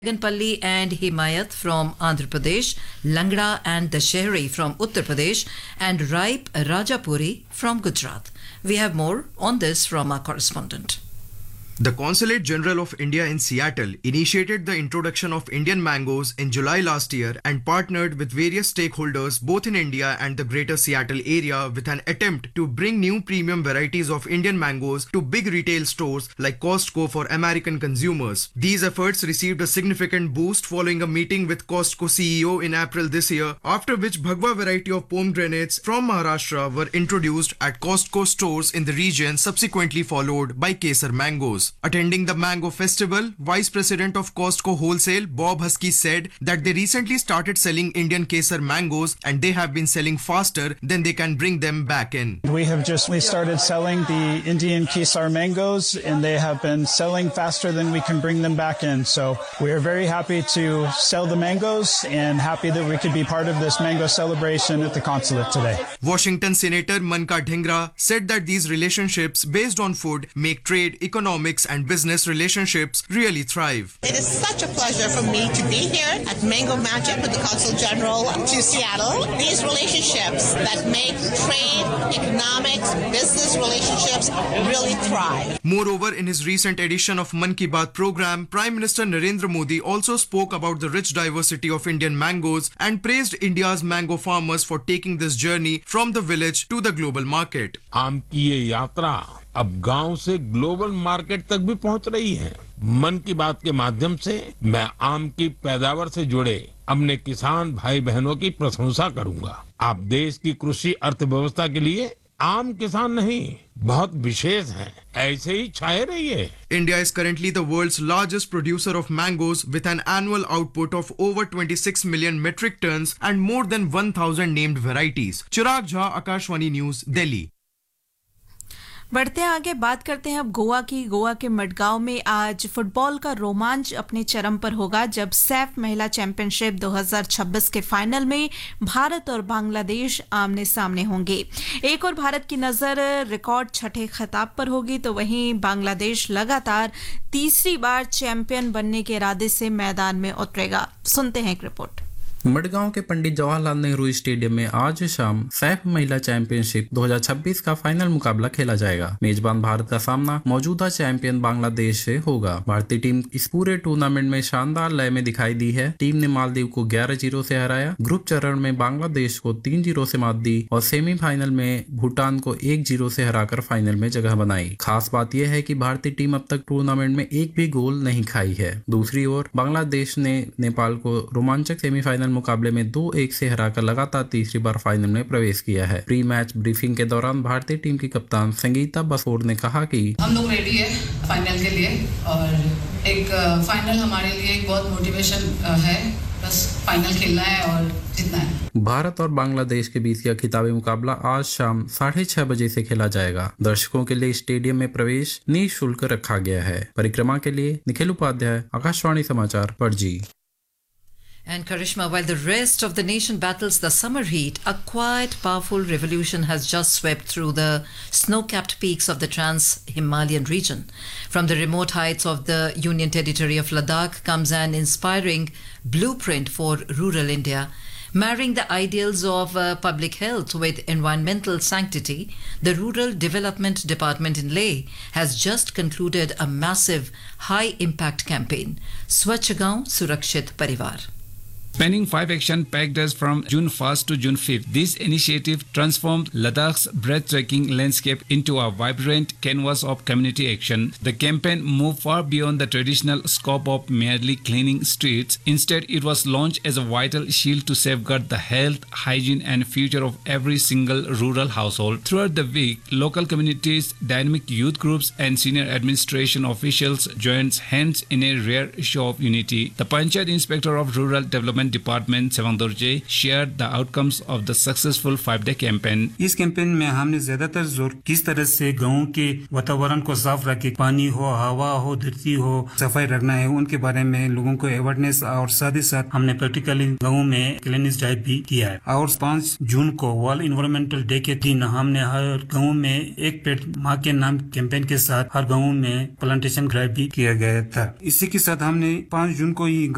Ganpalli and Himayat from Andhra Pradesh, Langra and Dashehri from Uttar Pradesh, and Ripe Rajapuri from Gujarat. We have more on this from our correspondent. The Consulate General of India in Seattle initiated the introduction of Indian mangoes in July last year and partnered with various stakeholders both in India and the greater Seattle area with an attempt to bring new premium varieties of Indian mangoes to big retail stores like Costco for American consumers. These efforts received a significant boost following a meeting with Costco CEO in April this year, after which Bhagwa variety of pomegranates from Maharashtra were introduced at Costco stores in the region, subsequently followed by Kesar mangoes. Attending the Mango Festival, Vice President of Costco Wholesale, Bob Husky, said that they recently started selling Indian Kesar mangoes and they have been selling faster than they can bring them back in. We have just started selling the Indian Kesar mangoes and they have been selling faster than we can bring them back in. So we are very happy to sell the mangoes and happy that we could be part of this mango celebration at the consulate today. Washington Senator Manka Dhingra said that these relationships based on food make trade, economics and business relationships really thrive. It is such a pleasure for me to be here at Mango Magic with the Consul General to Seattle. These relationships that make trade, economics, business relationships really thrive. Moreover, in his recent edition of Mann Ki Baat program, Prime Minister Narendra Modi also spoke about the rich diversity of Indian mangoes and praised India's mango farmers for taking this journey from the village to the global market. आम की ये यात्रा अब गांव से global market तक भी पहुंच रही है। मन की बात के माध्यम से मैं आम की पैदावार से जुड़े अपने किसान भाई बहनों की प्रशंसा करूंगा। आप देश की कृषि अर्थव्यवस्था के लिए आम किसान नहीं, बहुत विशेष हैं। ऐसे ही छाए रहिए। India is currently the world's largest producer of mangoes with an annual output of over 26 million metric tons and more than 1,000 named varieties. Chirag Jha, Akashvani News, Delhi. बढ़ते आगे बात करते हैं अब गोवा की। गोवा के मडगांव में आज फुटबॉल का रोमांच अपने चरम पर होगा जब सैफ महिला चैंपियनशिप 2026 के फाइनल में भारत और बांग्लादेश आमने सामने होंगे। एक और भारत की नजर रिकॉर्ड छठे खिताब पर होगी तो वहीं बांग्लादेश लगातार तीसरी बार चैंपियन बनने के इरादे से मैदान में उतरेगा। सुनते हैं एक रिपोर्ट। मडगांव के पंडित जवाहरलाल नेहरू स्टेडियम में आज शाम सैफ महिला चैंपियनशिप 2026 का फाइनल मुकाबला खेला जाएगा। मेजबान भारत का सामना मौजूदा चैंपियन बांग्लादेश से होगा। भारतीय टीम इस पूरे टूर्नामेंट में शानदार लय में दिखाई दी है। टीम ने मालदीव को 11-0 से हराया, ग्रुप चरण में बांग्लादेश को 3-0 से मात दी और सेमीफाइनल में भूटान को 1-0 से हराकर फाइनल में जगह बनाई। खास बात यह है कि भारतीय टीम अब तक टूर्नामेंट में एक भी गोल नहीं खाई है। दूसरी ओर बांग्लादेश ने नेपाल को रोमांचक सेमीफाइनल मुकाबले में 2-1 से हराकर लगातार तीसरी बार फाइनल में प्रवेश किया है। प्री मैच ब्रीफिंग के दौरान भारतीय टीम की कप्तान संगीता बसोर ने कहा कि हम लोग रेडी है फाइनल के लिए और एक फाइनल हमारे लिए एक बहुत मोटिवेशन है। बस फाइनल खेलना है और जीतना है। भारत और बांग्लादेश के बीच का खिताबी मुकाबला आज शाम 6:30 बजे से खेला जाएगा। दर्शकों के लिए स्टेडियम में प्रवेश निःशुल्क रखा गया है। परिक्रमा के लिए निखिल उपाध्याय, आकाशवाणी समाचार, Panaji. And Karishma, while the rest of the nation battles the summer heat, a quiet, powerful revolution has just swept through the snow-capped peaks of the Trans-Himalayan region. From the remote heights of the Union Territory of Ladakh comes an inspiring blueprint for rural India. Marrying the ideals of public health with environmental sanctity, the Rural Development Department in Leh has just concluded a massive, high-impact campaign, Swachh Gaon Surakshit Parivar. Spanning 5 action-packed days from June 1st to June 5th, this initiative transformed Ladakh's breathtaking landscape into a vibrant canvas of community action. The campaign moved far beyond the traditional scope of merely cleaning streets. Instead, it was launched as a vital shield to safeguard the health, hygiene, and future of every single rural household. Throughout the week, local communities, dynamic youth groups, and senior administration officials joined hands in a rare show of unity. The Panchayat Inspector of Rural Development Department Sevandurje shared the outcomes of the successful 5-day campaign. इस campaign में हमने ज्यादातर जोर किस तरह से गांव के वातावरण को साफ रखे, पानी हो, हवा हो, धरती हो, सफाई रखना है, उनके बारे में लोगों को अवेयरनेस और साथ ही साथ हमने प्रैक्टिकली गांव में क्लीनिनेस ड्राइव भी किया है। और 5 जून को वर्ल्ड एनवायरमेंटल डे के दिन हमने हर गांव में एक पेड़ माँ के नाम कैंपेन के साथ हर गांव में प्लांटेशन ड्राइव भी किया गया था। इसी के साथ हमने 5 जून को ही